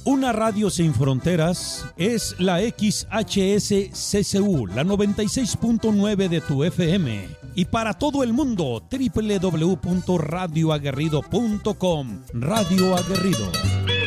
Una radio sin fronteras es la XHSCCU, la 96.9 de tu FM. Y para todo el mundo, www.radioaguerrido.com. Radio Aguerrido.